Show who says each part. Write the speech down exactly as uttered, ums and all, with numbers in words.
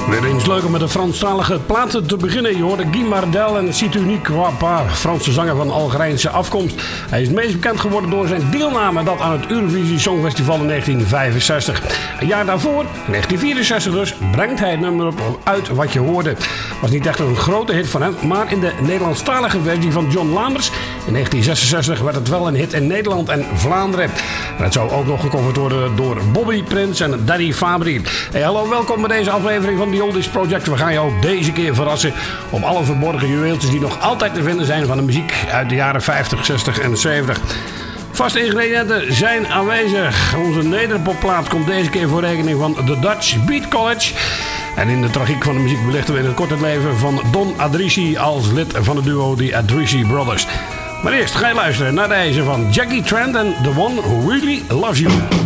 Speaker 1: Weer eens leuk om met de Franstalige platen te beginnen. Je hoorde Guy Mardel en ziet u niet qua pa, Franse zanger van Algerijnse afkomst. Hij is meest bekend geworden door zijn deelname dat aan het Eurovisie Songfestival in negentien vijfenzestig. Een jaar daarvoor, negentien vierenzestig dus, brengt hij het nummer op uit wat je hoorde. Was niet echt een grote hit van hem, maar in de Nederlandstalige versie van John Laanders in negentien zesenzestig werd het wel een hit in Nederland en Vlaanderen. En het zou ook nog gecoverd worden door Bobby Prince en Daddy Fabry. Hey, hallo, welkom bij deze aflevering van The Oldies Project. We gaan jou ook deze keer verrassen op alle verborgen juweeltjes die nog altijd te vinden zijn van de muziek uit de jaren vijftig, zestig en zeventig. Vaste ingrediënten zijn aanwezig. Onze nederpopplaat komt deze keer voor rekening van The Dutch Beat College. En in de tragiek van de muziek belichten we in het kort het leven van Don Adrisi als lid van het duo The Adrisi Brothers. Maar eerst ga je luisteren naar deze van Jackie Trent en The One Who Really Loves You.